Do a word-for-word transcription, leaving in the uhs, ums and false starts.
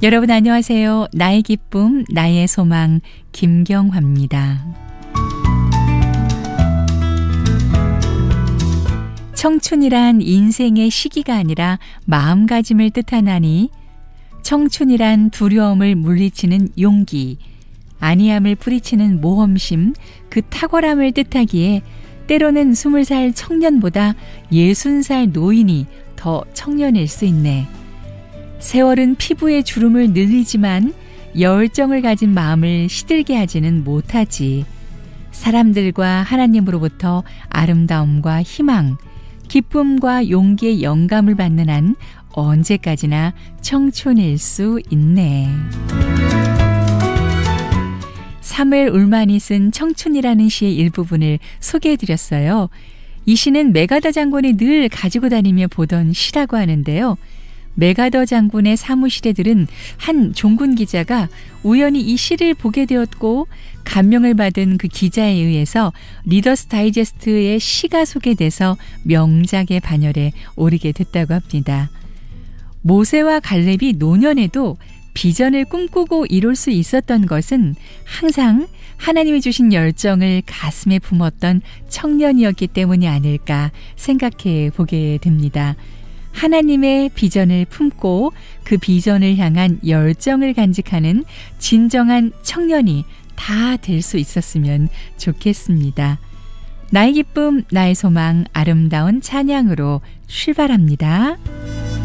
여러분 안녕하세요. 나의 기쁨, 나의 소망 김경화입니다. 청춘이란 인생의 시기가 아니라 마음가짐을 뜻하나니 청춘이란 두려움을 물리치는 용기, 안이함을 뿌리치는 모험심, 그 탁월함을 뜻하기에 때로는 스물 살 청년보다 예순 살 노인이 더 청년일 수 있네. 세월은 피부의 주름을 늘리지만 열정을 가진 마음을 시들게 하지는 못하지. 사람들과 하나님으로부터 아름다움과 희망, 기쁨과 용기의 영감을 받는 한 언제까지나 청춘일 수 있네. 사무엘 울만이 쓴 청춘이라는 시의 일부분을 소개해드렸어요. 이 시는 메가더 장군이 늘 가지고 다니며 보던 시라고 하는데요. 메가더 장군의 사무실에 들은 한 종군 기자가 우연히 이 시를 보게 되었고 감명을 받은 그 기자에 의해서 리더스 다이제스트의 시가 소개돼서 명작의 반열에 오르게 됐다고 합니다. 모세와 갈렙이 노년에도 비전을 꿈꾸고 이룰 수 있었던 것은 항상 하나님이 주신 열정을 가슴에 품었던 청년이었기 때문이 아닐까 생각해 보게 됩니다. 하나님의 비전을 품고 그 비전을 향한 열정을 간직하는 진정한 청년이 다 될 수 있었으면 좋겠습니다. 나의 기쁨, 나의 소망, 아름다운 찬양으로 출발합니다.